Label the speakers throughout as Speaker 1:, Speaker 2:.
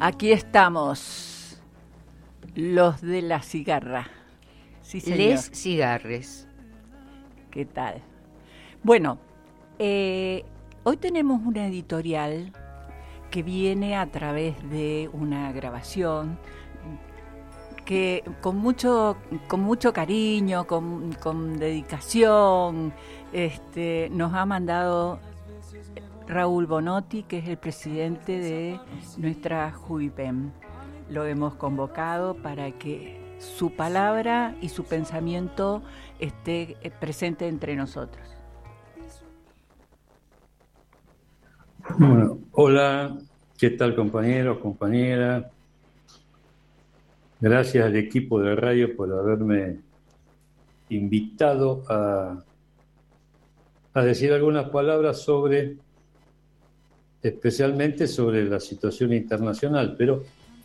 Speaker 1: Aquí estamos, los de la cigarra. Sí, señor.
Speaker 2: Les cigarres.
Speaker 1: ¿Qué tal? Bueno, hoy tenemos una editorial que viene a través de una grabación que con mucho cariño, con dedicación, nos ha mandado Raúl Bonotti, que es el presidente de nuestra JUIPEM. Lo hemos convocado para que su palabra y su pensamiento esté presente entre nosotros.
Speaker 3: Bueno, hola, ¿qué tal compañeros, compañeras? Gracias al equipo de radio por haberme invitado a decir algunas palabras especialmente sobre la situación internacional, pero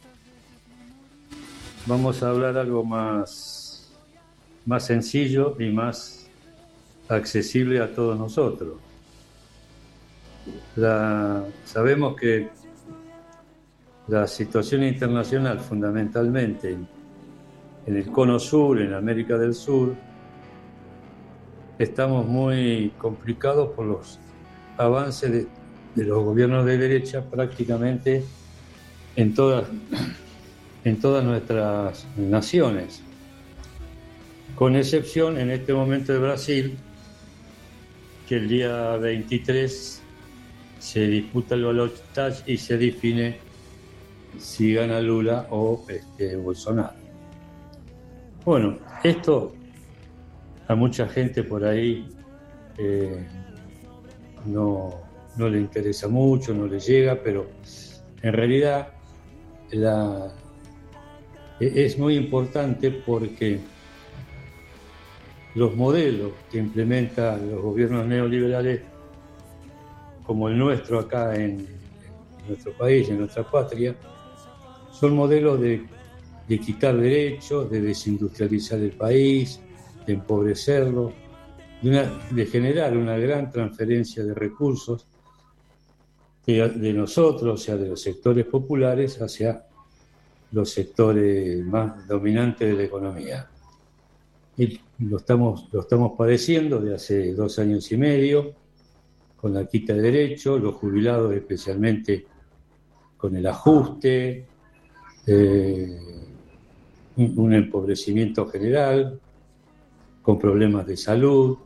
Speaker 3: vamos a hablar algo más sencillo y más accesible a todos nosotros. Sabemos que la situación internacional, fundamentalmente en el Cono Sur, en América del Sur, estamos muy complicados por los avances de los gobiernos de derecha prácticamente en todas nuestras naciones, con excepción en este momento de Brasil, que el día 23 se disputa el balotaje y se define si gana Lula o Bolsonaro. Bueno, esto a mucha gente por ahí no le interesa mucho, no le llega, pero en realidad es muy importante porque los modelos que implementan los gobiernos neoliberales, como el nuestro acá en nuestro país, en nuestra patria, son modelos de quitar derechos, de desindustrializar el país, de empobrecerlo, de generar una gran transferencia de recursos de nosotros, o sea, de los sectores populares, hacia los sectores más dominantes de la economía. Y lo estamos padeciendo de hace 2 años y medio, con la quita de derechos, los jubilados especialmente con el ajuste, un empobrecimiento general, con problemas de salud,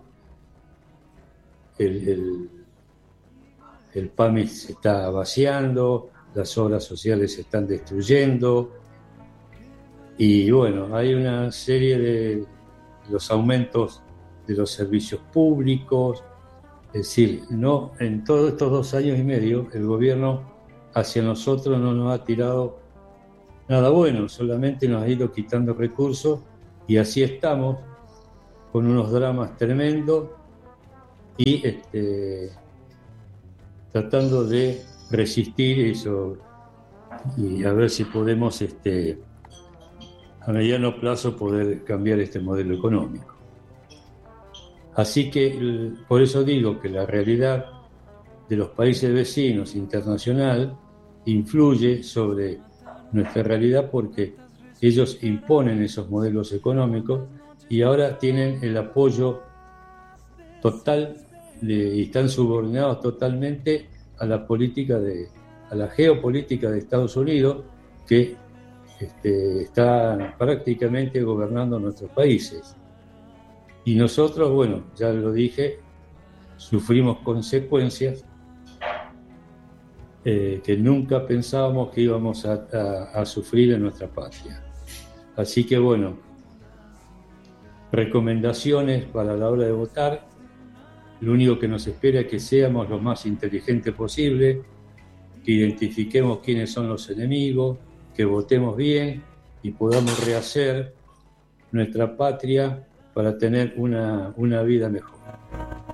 Speaker 3: el PAMI se está vaciando, las obras sociales se están destruyendo, y bueno, hay una serie de los aumentos de los servicios públicos. Es decir, no, en todos estos 2 años y medio el gobierno hacia nosotros no nos ha tirado nada bueno, solamente nos ha ido quitando recursos, y así estamos con unos dramas tremendos y tratando de resistir eso y a ver si podemos a mediano plazo poder cambiar este modelo económico. Así que por eso digo que la realidad de los países vecinos internacional influye sobre nuestra realidad, porque ellos imponen esos modelos económicos y ahora tienen el apoyo total y están subordinados totalmente a la geopolítica de Estados Unidos, que está prácticamente gobernando nuestros países. Y nosotros, bueno, ya lo dije, sufrimos consecuencias que nunca pensábamos que íbamos a sufrir en nuestra patria. Así que bueno, recomendaciones para la hora de votar. Lo único que nos espera es que seamos lo más inteligentes posible, que identifiquemos quiénes son los enemigos, que votemos bien y podamos rehacer nuestra patria para tener una vida mejor.